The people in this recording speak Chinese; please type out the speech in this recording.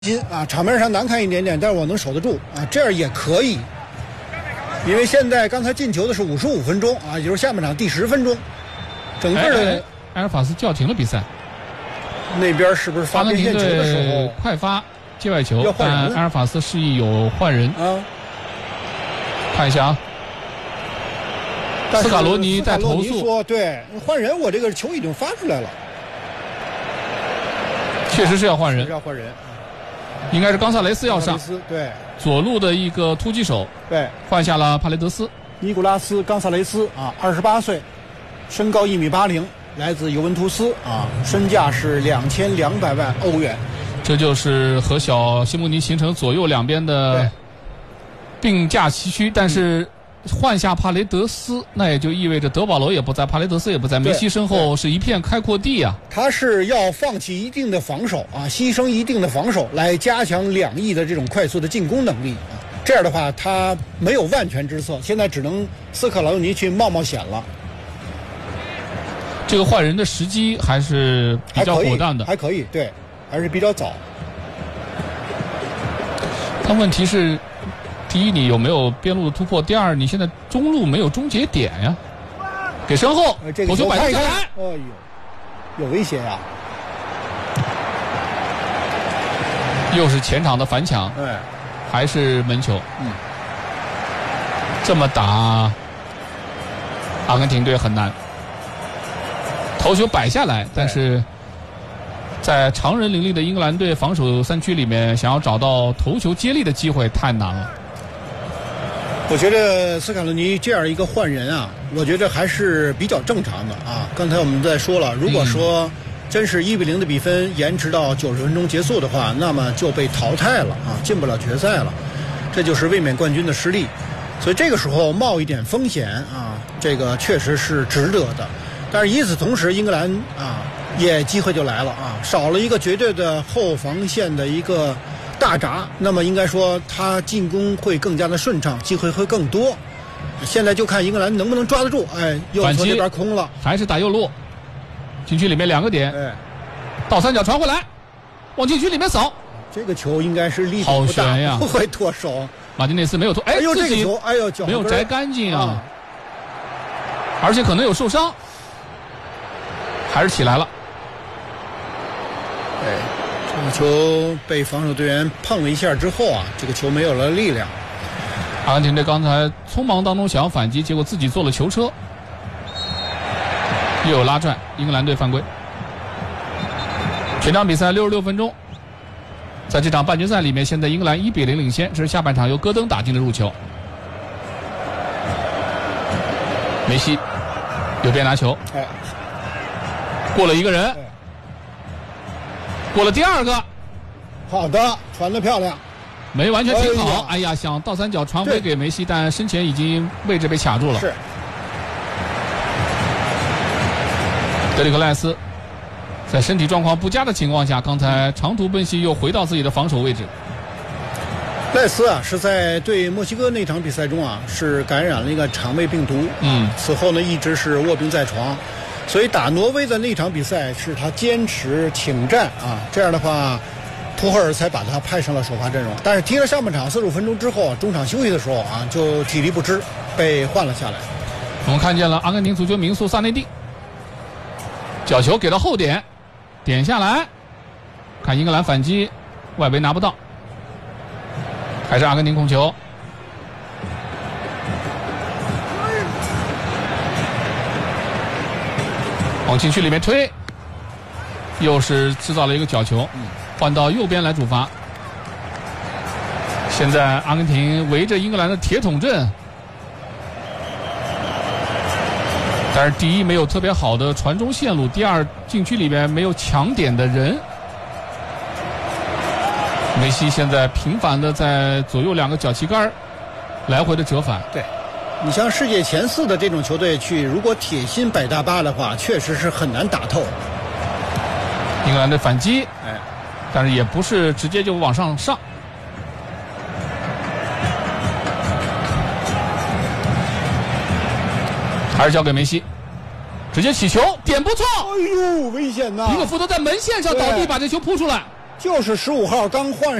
啊，场面上难看一点点，但是我能守得住啊，这样也可以。因为现在刚才进球的是55分钟啊，也就是下半场第10分钟，整个的埃尔法斯叫停了比赛。 那边是不是发边线球的时候快发界外球？但埃尔法斯示意有换人啊， 看一下啊。斯卡罗尼在投诉说对换人，我这个球已经发出来了， 确实是要换人， 要换人。 应该是冈萨雷斯要上， 对， 左路的一个突击手，对，换下了帕雷德斯， 尼古拉斯·冈萨雷斯啊，28岁，身高1.80米，来自尤文图斯啊，身价是2200万欧元。 这就是和小西蒙尼形成左右两边的并驾齐驱，但是换下帕雷德斯，那也就意味着德保罗也不在，帕雷德斯也不在，梅西身后是一片开阔地啊。 他是要放弃一定的防守啊，牺牲一定的防守来加强2翼的这种快速的进攻能力啊。这样的话，他没有万全之策，现在只能斯科劳尼去冒险了。 这个换人的时机还是比较果断的， 还可以，对，还是比较早。 但问题是，第一，你有没有边路的突破？第二，你现在中路没有终结点呀。给身后，头球摆下来， 哎呦，有威胁呀！ 又是前场的反抢， 对， 还是门球。这么打，阿根廷队很难。头球摆下来，但是在常人林立的英格兰队防守3区里面，想要找到头球接力的机会太难了。 我觉得斯卡罗尼这样一个换人啊，我觉得还是比较正常的啊。刚才我们在说了，如果说真是1-0的比分延迟到90分钟结束的话，那么就被淘汰了啊，进不了决赛了，这就是卫冕冠军的失利。所以这个时候冒一点风险啊，这个确实是值得的。但是与此同时，英格兰啊也机会就来了啊，少了一个绝对的后防线的一个大闸，那么应该说他进攻会更加的顺畅，机会会更多。现在就看英格兰能不能抓得住。哎，右侧这边空了， 还是打右路，禁区里面2个点，倒三角传回来，往禁区里面扫。 这个球应该是力度不大，不会脱手。 马丁内斯没有脱，哎呦， 这个球，哎呦， 没有摘干净啊，而且可能有受伤，还是起来了。 对。这个球被防守队员碰了一下之后啊，这个球没有了力量。 阿根廷队刚才匆忙当中想要反击，结果自己做了球车，又有拉拽，英格兰队犯规。全场比赛66分钟，在这场半决赛里面，现在英格兰1-0领先，这是下半场由戈登打进的入球。梅西右边拿球，过了一个人。过了第2个， 好的，传得漂亮， 没完全停好。哎呀，想倒三角传回给梅西，但身前已经位置被卡住了。 是。 德里克赖斯在身体状况不佳的情况下，刚才长途奔袭又回到自己的防守位置。 赖斯啊，是在对墨西哥那场比赛中啊，是感染了一个肠胃病毒，此后呢一直是卧病在床。所以打挪威的那场比赛是他坚持请战啊，这样的话，图赫尔才把他派上了首发阵容。但是踢了上半场45分钟之后，中场休息的时候啊，就体力不支，被换了下来。 我们看见了阿根廷足球名宿萨内蒂，角球给到后点，点下来，看英格兰反击，外围拿不到，还是阿根廷控球。往禁区里面推，又是制造了一个角球，换到右边来主罚。现在阿根廷围着英格兰的铁桶阵，但是第一没有特别好的传中线路，第二禁区里面没有抢点的人。梅西现在频繁的在左右2个脚旗杆来回的折返。 对。你像世界前4的这种球队去，如果铁心摆大巴的话，确实是很难打透。 英格兰的反击，但是也不是直接就往上，还是交给梅西，直接起球，点不错。 哎呦，危险呐！ 皮克福德在门线上倒地，把这球扑出来。 就是15号刚换